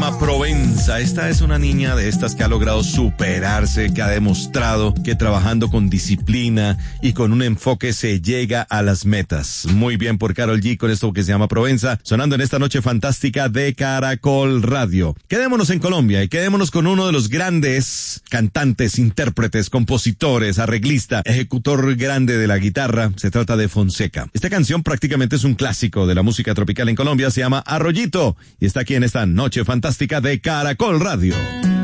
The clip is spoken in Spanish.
llama Provenza. Esta es una niña de estas que ha logrado superarse, que ha demostrado que trabajando con disciplina y con un enfoque se llega a las metas. Muy bien por Karol G con esto que se llama Provenza, sonando en esta noche fantástica de Caracol Radio. Quedémonos en Colombia y quedémonos con uno de los grandes cantantes, intérpretes, compositores, arreglista, ejecutor grande de la guitarra. Se trata de Fonseca. Esta canción prácticamente es un clásico de la música tropical en Colombia, se llama Arroyito y está aquí en esta noche fantástica de Caracol Radio.